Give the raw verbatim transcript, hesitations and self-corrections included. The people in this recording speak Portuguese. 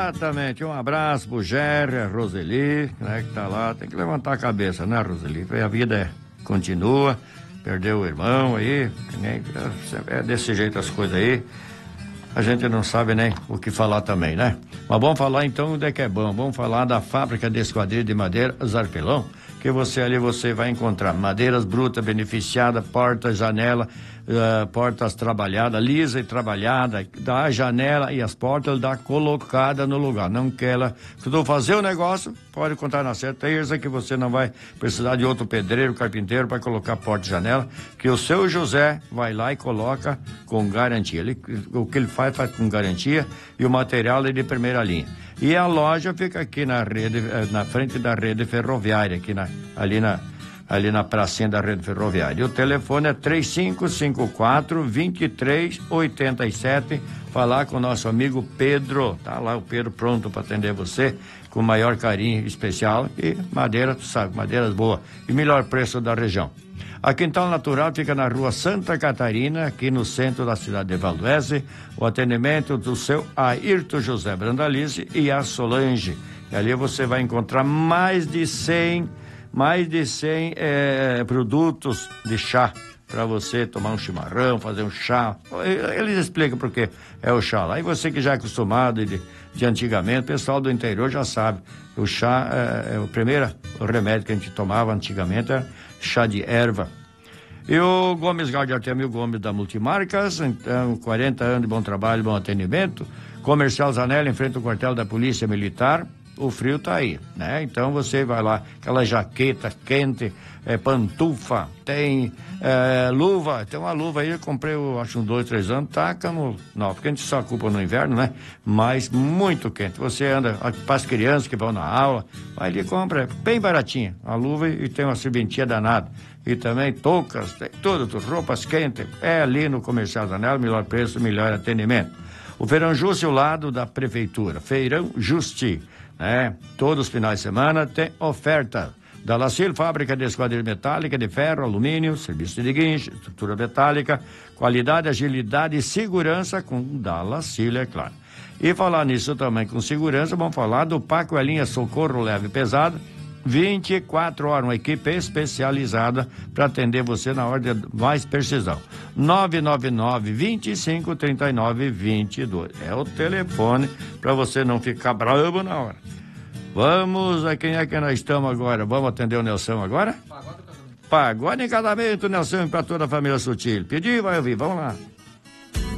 Exatamente, um abraço pro Jerry, a Roseli, né, que tá lá, tem que levantar a cabeça, né, Roseli? A vida é, continua, perdeu o irmão aí, né? É desse jeito as coisas aí, a gente não sabe nem o que falar também, né? Mas vamos falar então onde é que é bom, vamos falar da fábrica de esquadrilha de madeira Zarpelão, que você ali você vai encontrar madeiras brutas, beneficiadas, portas, janela, uh, portas trabalhadas, lisa e trabalhada, dá a janela e as portas dá colocada no lugar, não que ela, quando fazer o negócio, pode contar na certeza que você não vai precisar de outro pedreiro, carpinteiro para colocar porta e janela, que o seu José vai lá e coloca com garantia. Ele, o que ele faz, faz com garantia e o material é de primeira linha. E a loja fica aqui na rede, na frente da rede ferroviária, aqui na, ali na, ali na pracinha da rede ferroviária. E o telefone é três cinco cinco quatro, dois três oito sete. Falar com o nosso amigo Pedro. Tá lá o Pedro pronto para atender você com o maior carinho especial. E madeira, tu sabe, madeiras boas e melhor preço da região. A Quintal Natural fica na rua Santa Catarina, aqui no centro da cidade de Valdoese. O atendimento do seu Ayrton José Brandalize e a Solange. E ali você vai encontrar mais de cem, mais de cem é, produtos de chá para você tomar um chimarrão, fazer um chá. Eles explicam por que é o chá lá. E você que já é acostumado de, de antigamente, o pessoal do interior já sabe. O chá é, é o primeiro remédio que a gente tomava antigamente, era chá de erva. E o Gomes Gaudio Artemio Gomes da Multimarcas, então, quarenta anos de bom trabalho, bom atendimento. Comercial Zanella, em frente ao quartel da Polícia Militar. O frio tá aí, né? Então você vai lá, aquela jaqueta quente, é, pantufa, tem é, luva, tem uma luva aí, eu comprei, eu acho, uns dois, três anos, taca no... Não, porque a gente só ocupa no inverno, né? Mas muito quente. Você anda, para as crianças que vão na aula, vai ali e compra, é bem baratinha, a luva e tem uma serventia danada. E também toucas, tem tudo, roupas quentes, é ali no Comercial Zanella, melhor preço, melhor atendimento. O Feirão Justi, ao lado da Prefeitura, Feirão Justi. É, todos os finais de semana tem oferta. Da Lacil, fábrica de esquadrilha metálica, de ferro, alumínio, serviço de guincho, estrutura metálica, qualidade, agilidade e segurança com da Lacil, é claro. E falar nisso também com segurança, vamos falar do Paco e Linha Socorro Leve e Pesado, vinte e quatro horas, uma equipe especializada para atender você na hora de mais precisão. nove nove nove, vinte e cinco, trinta e nove, vinte e dois. É o telefone para você não ficar bravo na hora. Vamos, a quem é que nós estamos agora? Vamos atender o Nelson agora? Pagode em casamento. Pagode em casamento, Nelson, para toda a família Sutil. Pedi, vai ouvir, vamos lá.